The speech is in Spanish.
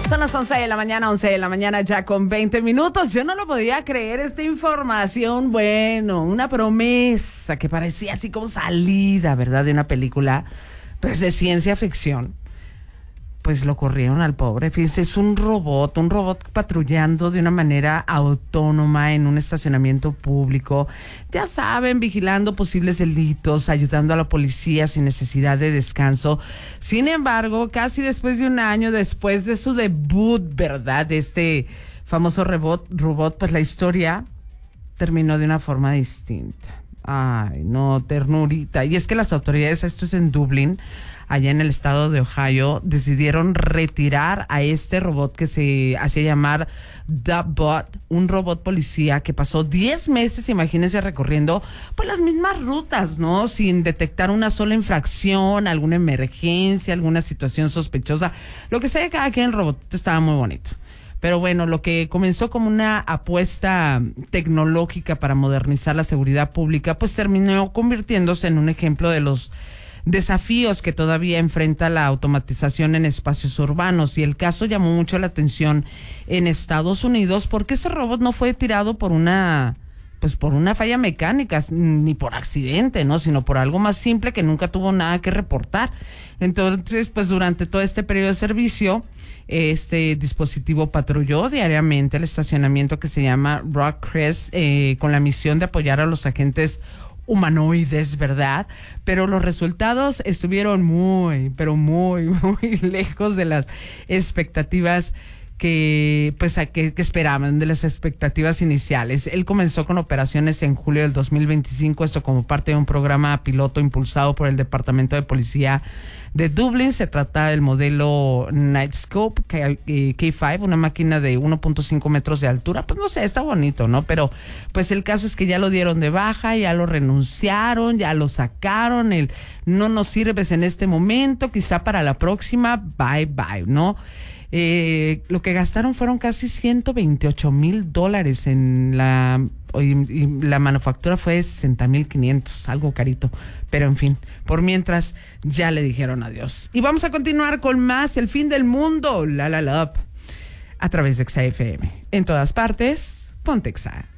Son las 11 de la mañana ya con 20 minutos. Yo no lo podía creer, esta información, bueno, una promesa que parecía así como salida, ¿verdad? De una película, pues, de ciencia ficción. Pues lo corrieron al pobre. Fíjense, es un robot patrullando de una manera autónoma en un estacionamiento público. Ya saben, vigilando posibles delitos, ayudando a la policía sin necesidad de descanso. Sin embargo, casi después de un año, después de su debut, ¿verdad? De este famoso robot, pues la historia terminó de una forma distinta. Ay, no, ternurita. Y es que las autoridades, esto es en Dublín, allá en el estado de Ohio, decidieron retirar a este robot que se hacía llamar Dubbot, un robot policía que pasó 10 meses, imagínense, recorriendo pues las mismas rutas, ¿no? Sin detectar una sola infracción, alguna emergencia, alguna situación sospechosa. Lo que sea, cada quien el robot estaba muy bonito. Pero bueno, lo que comenzó como una apuesta tecnológica para modernizar la seguridad pública, pues terminó convirtiéndose en un ejemplo de los desafíos que todavía enfrenta la automatización en espacios urbanos. Y el caso llamó mucho la atención en Estados Unidos porque ese robot no fue tirado por una falla mecánica, ni por accidente, ¿no? Sino por algo más simple que nunca tuvo nada que reportar. Entonces, pues durante todo este periodo de servicio, este dispositivo patrulló diariamente el estacionamiento que se llama Rock Crest, con la misión de apoyar a los agentes humanoides, ¿verdad? Pero los resultados estuvieron muy lejos de las expectativas que esperaban, de las expectativas iniciales. Él comenzó con operaciones en julio del 2025, esto como parte de un programa piloto impulsado por el Departamento de Policía de Dublín. Se trata del modelo Nightscope K5, una máquina de 1.5 metros de altura. Pues no sé, está bonito, ¿no? Pero pues el caso es que ya lo dieron de baja, ya lo renunciaron, ya lo sacaron. No nos sirves en este momento, quizá para la próxima, bye, ¿no? Lo que gastaron fueron casi $128,000 en y la manufactura fue $60,500, algo carito, pero en fin, por mientras ya le dijeron adiós. Y vamos a continuar con más, el fin del mundo, la love, a través de XFM. En todas partes, ponte Exa.